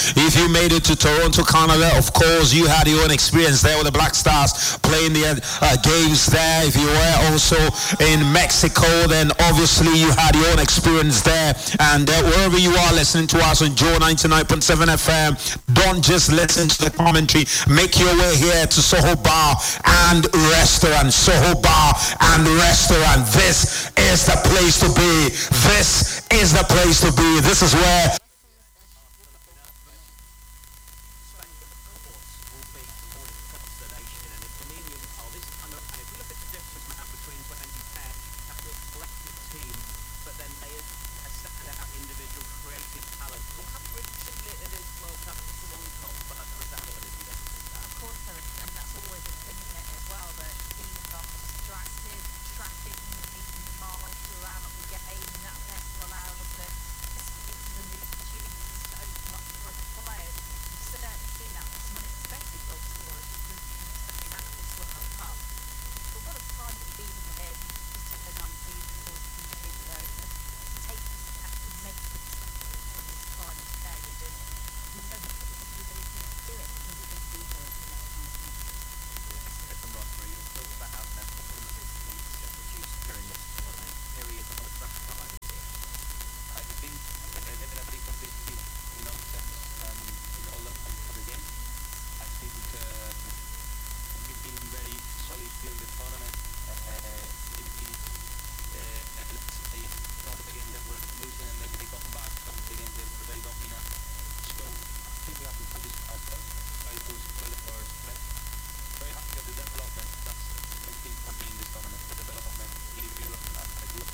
If you made it to Toronto, Canada, of course, you had your own experience there with the Black Stars playing their games there. If you were also in Mexico, then obviously you had your own experience there. And wherever you are listening to us on Joe 99.7 FM, don't just listen to the commentary. Make your way here to Soho Bar and Restaurant. Soho Bar and Restaurant. This is the place to be. This is the place to be. This is where